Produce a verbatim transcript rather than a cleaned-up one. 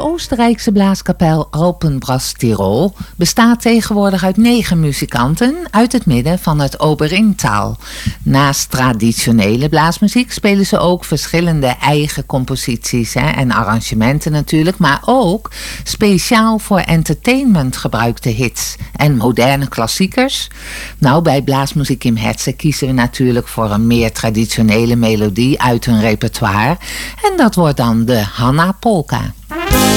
Oostenrijkse blaaskapel Alpenbrass Tirol bestaat tegenwoordig uit negen muzikanten uit het midden van het Oberringtal. Naast traditionele blaasmuziek spelen ze ook verschillende eigen composities hè, en arrangementen natuurlijk, maar ook speciaal voor entertainment gebruikte hits en moderne klassiekers. Nou, bij Blaasmuziek im Herzen kiezen we natuurlijk voor een meer traditionele melodie uit hun repertoire en dat wordt dan de Hanna Polka.